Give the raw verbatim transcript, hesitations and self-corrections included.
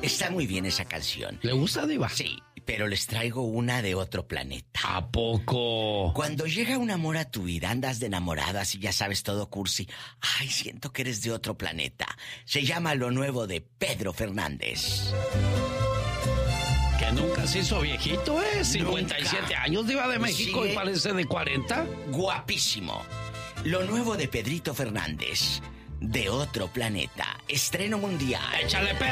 Está muy bien esa canción. ¿Le gusta, Diva? Sí, pero les traigo una de otro planeta. ¿A poco? Cuando llega un amor a tu vida, andas de enamorada, así ya sabes todo cursi. Ay, siento que eres de otro planeta. Se llama Lo Nuevo de Pedro Fernández. Que nunca se hizo viejito, ¿eh? cincuenta y siete años, Diva de México, Sigue y parece de cuarenta. Guapísimo. Lo nuevo de Pedrito Fernández, de otro planeta. Estreno mundial. ¡Échale, Pedro!